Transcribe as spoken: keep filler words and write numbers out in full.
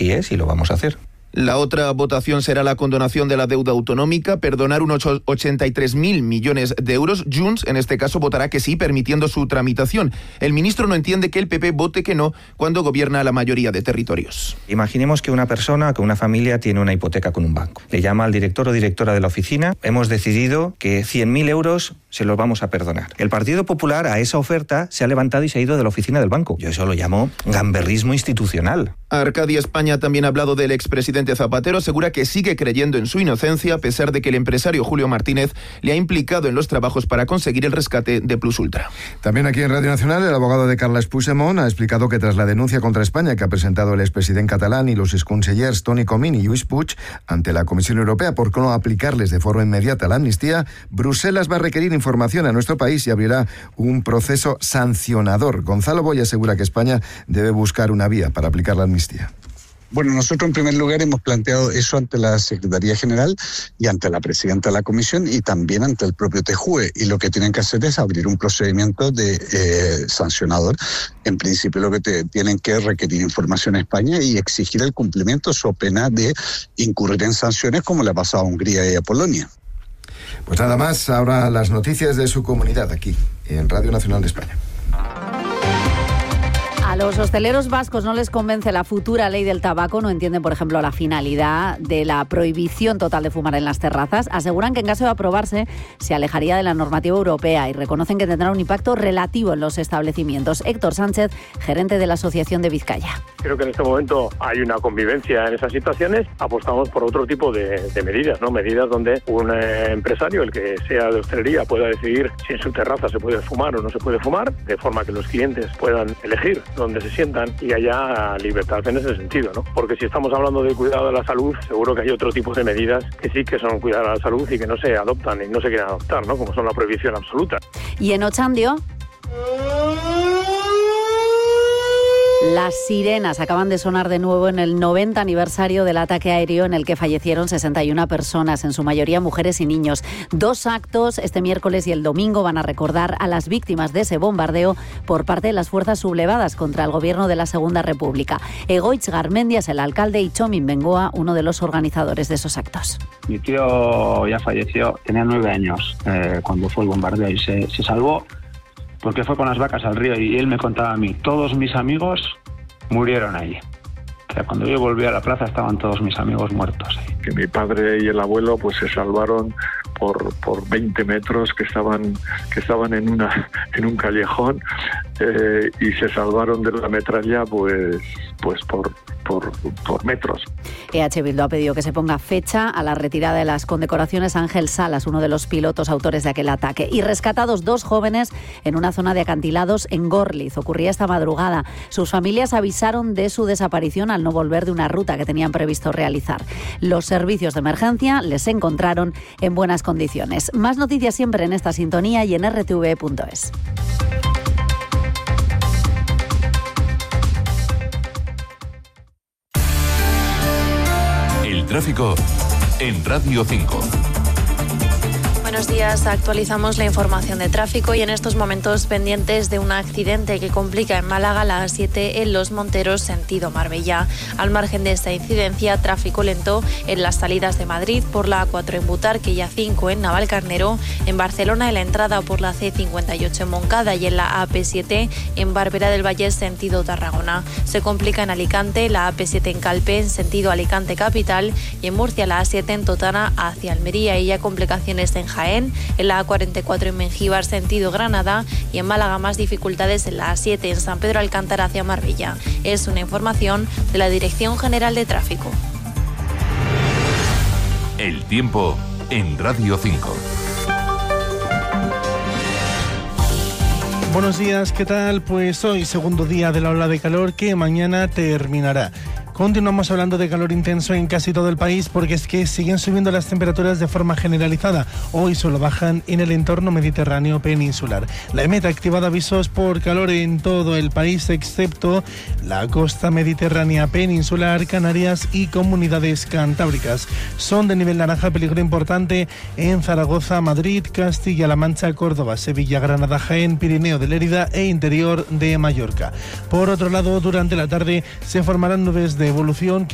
así es y lo vamos a hacer. La otra votación será la condonación de la deuda autonómica, perdonar unos ochenta y tres mil millones de euros. Junts, en este caso, votará que sí, permitiendo su tramitación. El ministro no entiende que el P P vote que no cuando gobierna la mayoría de territorios. Imaginemos que una persona, que una familia tiene una hipoteca con un banco. Le llama al director o directora de la oficina. Hemos decidido que cien mil euros se los vamos a perdonar. El Partido Popular a esa oferta se ha levantado y se ha ido de la oficina del banco. Yo eso lo llamo gamberrismo institucional. Arcadia España también ha hablado del expresidente Zapatero, asegura que sigue creyendo en su inocencia a pesar de que el empresario Julio Martínez le ha implicado en los trabajos para conseguir el rescate de Plus Ultra. También aquí en Radio Nacional, el abogado de Carles Puigdemont ha explicado que tras la denuncia contra España que ha presentado el expresidente catalán y los exconsellers Toni Comín y Lluís Puig ante la Comisión Europea por no aplicarles de forma inmediata la amnistía, Bruselas va a requerir información a nuestro país y abrirá un proceso sancionador. Gonzalo Boy asegura que España debe buscar una vía para aplicar la amnistía. Bueno, nosotros en primer lugar hemos planteado eso ante la Secretaría General y ante la Presidenta de la Comisión y también ante el propio T J U E, y lo que tienen que hacer es abrir un procedimiento de eh, sancionador. En principio lo que te, tienen que requerir información a España y exigir el cumplimiento so pena de incurrir en sanciones como le ha pasado a Hungría y a Polonia. Pues nada más, ahora las noticias de su comunidad aquí en Radio Nacional de España. A los hosteleros vascos no les convence la futura ley del tabaco, no entienden, por ejemplo, la finalidad de la prohibición total de fumar en las terrazas. Aseguran que en caso de aprobarse se alejaría de la normativa europea y reconocen que tendrá un impacto relativo en los establecimientos. Héctor Sánchez, gerente de la Asociación de Vizcaya. Creo que en este momento hay una convivencia en esas situaciones. Apostamos por otro tipo de, de medidas, ¿no? Medidas donde un eh, empresario, el que sea de hostelería, pueda decidir si en su terraza se puede fumar o no se puede fumar, de forma que los clientes puedan elegir donde se sientan y haya libertad en ese sentido, ¿no? Porque si estamos hablando de cuidado de la salud, seguro que hay otro tipo de medidas que sí que son cuidar a la salud y que no se adoptan y no se quieren adoptar, ¿no? Como son la prohibición absoluta. Y en Ochandio, las sirenas acaban de sonar de nuevo en el noventa aniversario del ataque aéreo en el que fallecieron sesenta y una personas, en su mayoría mujeres y niños. Dos actos este miércoles y el domingo van a recordar a las víctimas de ese bombardeo por parte de las fuerzas sublevadas contra el gobierno de la Segunda República. Egoitz Garmendia es el alcalde y Txomin Bengoa, uno de los organizadores de esos actos. Mi tío ya falleció, tenía nueve años eh, cuando fue el bombardeo y se, se salvó porque fue con las vacas al río y él me contaba a mí, todos mis amigos murieron allí. O sea, cuando yo volví a la plaza estaban todos mis amigos muertos ahí. Que mi padre y el abuelo pues se salvaron por, por veinte metros que estaban, que estaban en, una, en un callejón eh, y se salvaron de la metralla pues, pues por, por, por metros. E H Bildu ha pedido que se ponga fecha a la retirada de las condecoraciones a Ángel Salas, uno de los pilotos autores de aquel ataque. Y rescatados dos jóvenes en una zona de acantilados en Gorliz. Ocurría esta madrugada. Sus familias avisaron de su desaparición al no volver de una ruta que tenían previsto realizar. Los servicios de emergencia les encontraron en buenas condiciones. Más noticias siempre en esta sintonía y en erre te ve punto es. El tráfico en Radio cinco. Buenos días, actualizamos la información de tráfico y en estos momentos pendientes de un accidente que complica en Málaga la A siete en Los Monteros, sentido Marbella. Al margen de esta incidencia, tráfico lento en las salidas de Madrid por la A cuatro en Butarque y A cinco en Navalcarnero, en Barcelona en la entrada por la C cincuenta y ocho en Moncada y en la A P siete en Barberá del Vallés, sentido Tarragona. Se complica en Alicante la A P siete en Calpe en sentido Alicante Capital y en Murcia la A siete en Totana hacia Almería y ya complicaciones en Jaén, en la A cuarenta y cuatro en Mengíbar sentido Granada y en Málaga más dificultades en la A siete en San Pedro Alcántara hacia Marbella. Es una información de la Dirección General de Tráfico. El tiempo en Radio cinco. Buenos días, ¿qué tal? Pues hoy segundo día de la ola de calor que mañana terminará. Continuamos hablando de calor intenso en casi todo el país porque es que siguen subiendo las temperaturas de forma generalizada. Hoy solo bajan en el entorno mediterráneo peninsular. La E M E T ha activado avisos por calor en todo el país excepto la costa mediterránea peninsular, Canarias y comunidades cantábricas. Son de nivel naranja, peligro importante en Zaragoza, Madrid, Castilla-La Mancha, Córdoba, Sevilla, Granada, Jaén, Pirineo de Lérida e interior de Mallorca. Por otro lado, durante la tarde se formarán nubes de evolución que